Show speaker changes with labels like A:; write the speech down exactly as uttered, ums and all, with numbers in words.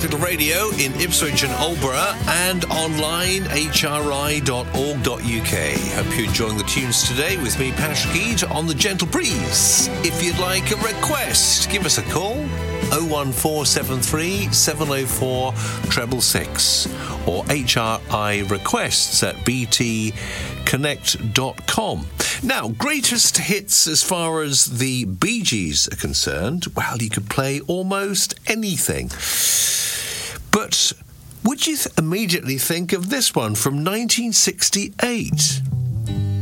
A: Hospital Radio in Ipswich and Aldborough and online h r i dot org dot u k. Hope you're enjoying the tunes today with me, Patrick Eade, on the Gentle Breeze. If you'd like a request, give us a call oh one four seven three seven oh four six six six or H R I requests at b t connect dot com. Now, greatest hits as far as the Bee Gees are concerned, well, you could play almost anything. But would you th- immediately think of this one from nineteen sixty-eight?